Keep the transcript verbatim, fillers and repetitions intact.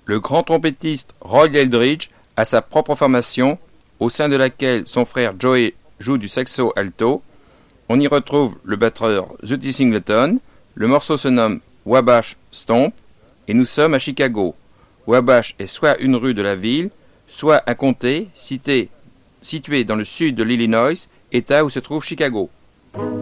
Le grand trompettiste Roy Eldridge a sa propre formation, au sein de laquelle son frère Joey joue du saxo alto. On y retrouve le batteur Zutty Singleton. Le morceau se nomme Wabash Stomp et nous sommes à Chicago. Wabash est soit une rue de la ville, soit un comté cité, situé dans le sud de l'Illinois, état où se trouve Chicago.